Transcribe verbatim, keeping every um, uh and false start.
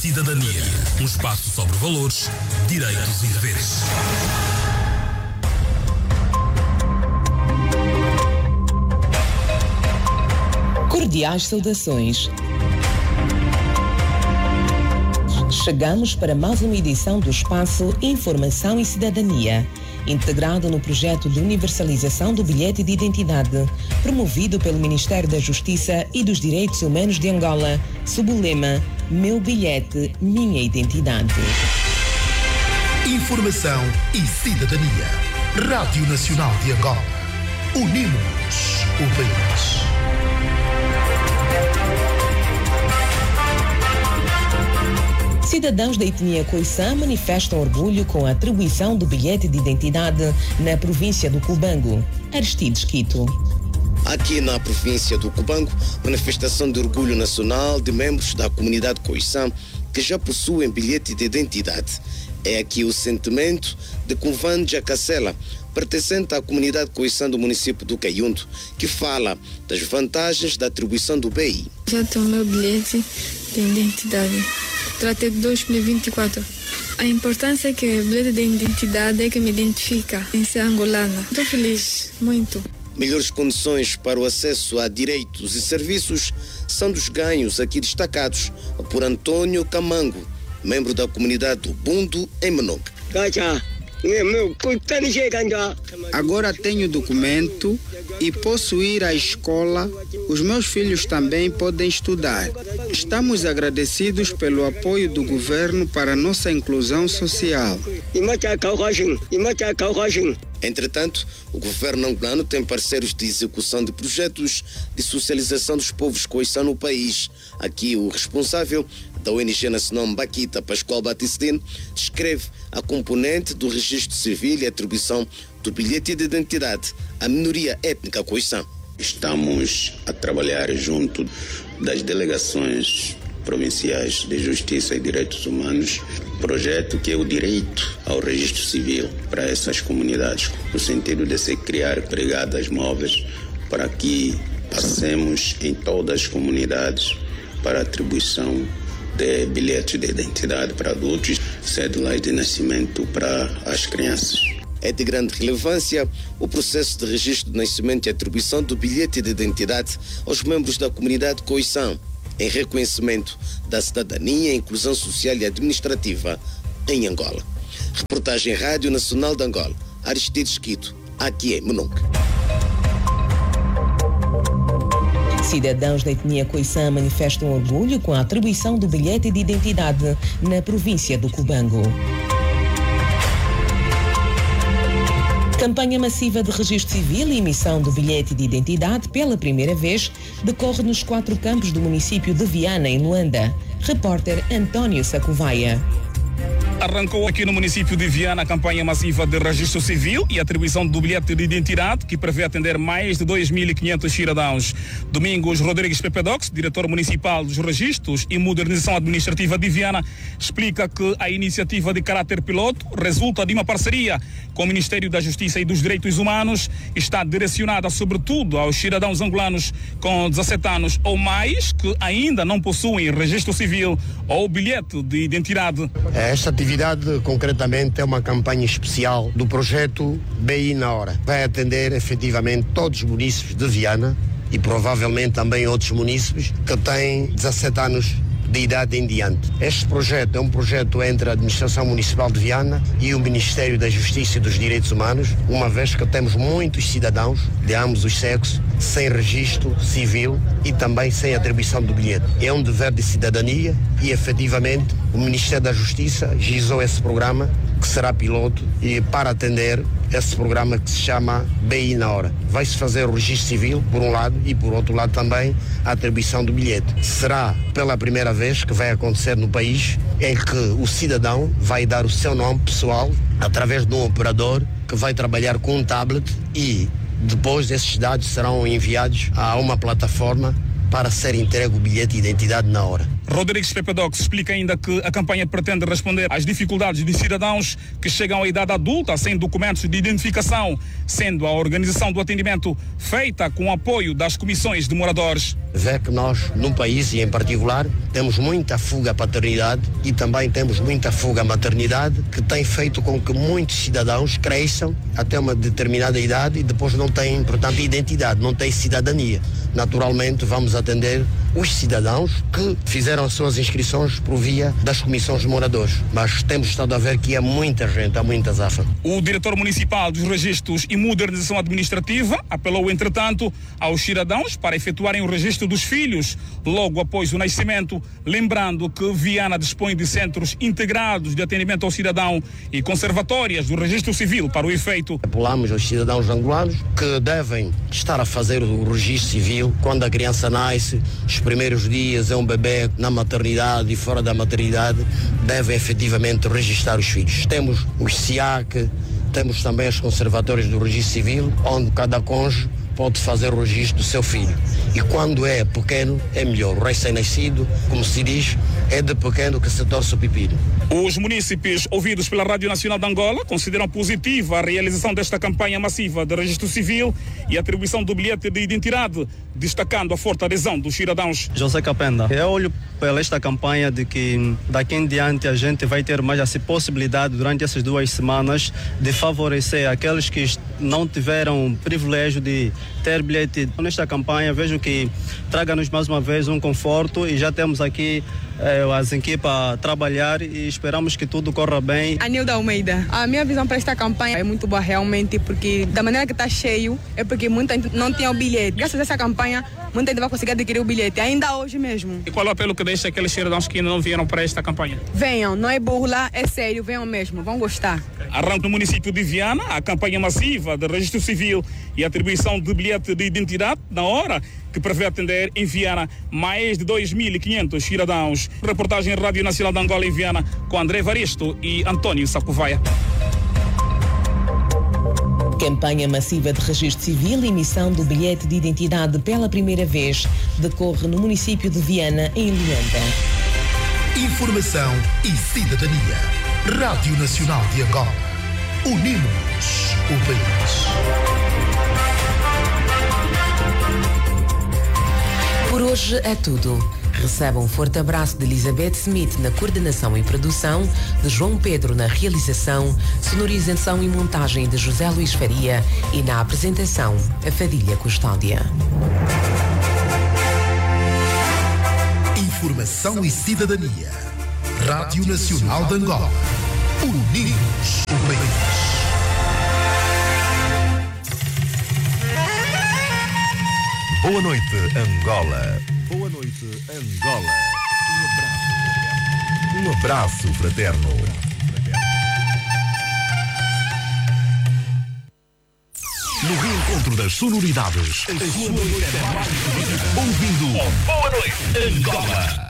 Cidadania, um espaço sobre valores, direitos e deveres. Cordiais saudações. Chegamos para mais uma edição do espaço Informação e Cidadania, integrado no projeto de universalização do bilhete de identidade, promovido pelo Ministério da Justiça e dos Direitos Humanos de Angola, sob o lema Meu Bilhete, Minha Identidade. Informação e Cidadania. Rádio Nacional de Angola. Unimos o país. Cidadãos da etnia Khoisan manifestam orgulho com a atribuição do bilhete de identidade na província do Cubango. Aristides Quito. Aqui na província do Cubango, manifestação de orgulho nacional de membros da comunidade Khoisan que já possuem bilhete de identidade. É aqui o sentimento de Kuvan Jacacela, pertencente à comunidade Khoisan do município do Caiundo, que fala das vantagens da atribuição do B I. Já tenho meu bilhete de identidade. Tratei de dois mil e vinte e quatro. A importância é que o bilhete de identidade é que me identifica em ser angolana. Estou feliz, muito. Melhores condições para o acesso a direitos e serviços são dos ganhos aqui destacados por Antônio Camango, membro da comunidade do Bundo, em Monoc. Agora tenho documento e posso ir à escola. Os meus filhos também podem estudar. Estamos agradecidos pelo apoio do governo para a nossa inclusão social. Entretanto, o governo angolano tem parceiros de execução de projetos de socialização dos povos Khoisan no país. Aqui o responsável da O N G Nacional Mbaquita, Pascoal Batistino, descreve a componente do registro civil e a atribuição do bilhete de identidade à minoria étnica Khoisan. Estamos a trabalhar junto das delegações provinciais de Justiça e Direitos Humanos, projeto que é o direito ao registro civil para essas comunidades, no sentido de se criar brigadas móveis para que passemos em todas as comunidades para a atribuição de bilhetes de identidade para adultos, cédulas de nascimento para as crianças. É de grande relevância o processo de registro de nascimento e atribuição do bilhete de identidade aos membros da comunidade Khoisan, em reconhecimento da cidadania, inclusão social e administrativa em Angola. Reportagem Rádio Nacional de Angola, Aristides Quito, aqui em Monoc. Cidadãos da etnia Khoisan manifestam orgulho com a atribuição do bilhete de identidade na província do Cubango. Campanha massiva de registro civil e emissão do bilhete de identidade pela primeira vez decorre nos quatro campos do município de Viana, em Luanda. Repórter António Sacovaia. Arrancou aqui no município de Viana a campanha massiva de registro civil e atribuição do bilhete de identidade, que prevê atender mais de dois mil e quinhentos cidadãos. Domingos Rodrigues Pepedox, diretor municipal dos registros e modernização administrativa de Viana, explica que a iniciativa de caráter piloto resulta de uma parceria com o Ministério da Justiça e dos Direitos Humanos, está direcionada sobretudo aos cidadãos angolanos com dezassete anos ou mais que ainda não possuem registro civil ou bilhete de identidade. Esta atividade concretamente é uma campanha especial do projeto B I na hora. Vai atender efetivamente todos os munícipes de Viana e provavelmente também outros munícipes que têm dezassete anos de idade em diante. Este projeto é um projeto entre a Administração Municipal de Viana e o Ministério da Justiça e dos Direitos Humanos, uma vez que temos muitos cidadãos de ambos os sexos sem registro civil e também sem atribuição do bilhete. É um dever de cidadania e, efetivamente, o Ministério da Justiça gizou esse programa, que será piloto, e para atender esse programa que se chama B I na hora. Vai-se fazer o registro civil, por um lado, e por outro lado também a atribuição do bilhete. Será pela primeira vez que vai acontecer no país em que o cidadão vai dar o seu nome pessoal através de um operador que vai trabalhar com um tablet e depois esses dados serão enviados a uma plataforma para ser entregue o bilhete de identidade na hora. Rodrigues Pepedox explica ainda que a campanha pretende responder às dificuldades de cidadãos que chegam à idade adulta sem documentos de identificação, sendo a organização do atendimento feita com o apoio das comissões de moradores. Vê que nós, num país e em particular, temos muita fuga à paternidade e também temos muita fuga à maternidade, que tem feito com que muitos cidadãos cresçam até uma determinada idade e depois não têm, portanto, identidade, não têm cidadania. Naturalmente, vamos atender os cidadãos que fizeram as suas inscrições por via das comissões de moradores. Mas temos estado a ver que há muita gente, há muita zafa. O diretor municipal dos registros e modernização administrativa apelou, entretanto, aos cidadãos para efetuarem o registro dos filhos logo após o nascimento, lembrando que Viana dispõe de centros integrados de atendimento ao cidadão e conservatórias do registro civil para o efeito. Apelamos aos cidadãos angolanos que devem estar a fazer o registro civil quando a criança nasce. Os primeiros dias é um bebê na maternidade e fora da maternidade, devem efetivamente registrar os filhos. Temos os S I A C, temos também as conservatórias do registro civil, onde cada cônjuge pode fazer o registro do seu filho. E quando é pequeno, é melhor. O recém-nascido, como se diz, é de pequeno que se torce o pepino. Os munícipes ouvidos pela Rádio Nacional de Angola consideram positiva a realização desta campanha massiva de registro civil e a atribuição do bilhete de identidade, destacando a forte adesão dos cidadãos. José Capenda, eu olho pela esta campanha de que daqui em diante a gente vai ter mais essa possibilidade durante essas duas semanas de favorecer aqueles que não tiveram privilégio de ter bilhete. Nesta campanha vejo que traga-nos mais uma vez um conforto e já temos aqui eh, as equipas a trabalhar e esperamos que tudo corra bem. Anilda Almeida, a minha visão para esta campanha é muito boa realmente, porque da maneira que está cheio é porque muita gente não tinha o bilhete. Graças a essa campanha muita gente vai conseguir adquirir o bilhete, ainda hoje mesmo. E qual é o apelo que deixa aqueles cidadãos que ainda não vieram para esta campanha? Venham, não é burla, é sério, venham mesmo, vão gostar. Arranca no município de Viana a campanha massiva de registro civil e atribuição de bilhete de identidade na hora, que prevê atender em Viana mais de dois mil e quinhentos cidadãos. Reportagem Rádio Nacional de Angola em Viana com André Varisto e António Sacovaia. Campanha massiva de registro civil e emissão do bilhete de identidade pela primeira vez decorre no município de Viana, em Luanda. Informação e cidadania. Rádio Nacional de Angola. Unimos o país. Por hoje é tudo. Receba um forte abraço de Elizabeth Smith na coordenação e produção, de João Pedro na realização, sonorização e montagem de José Luís Faria e na apresentação, a Fadilha Custódia. Informação e cidadania. Rádio Nacional de Angola. Unimos o país. Boa noite, Angola. Boa noite, Angola. Um abraço fraterno. No reencontro das sonoridades, a sua noite é mais bonita. Ouvindo Boa Noite, Angola.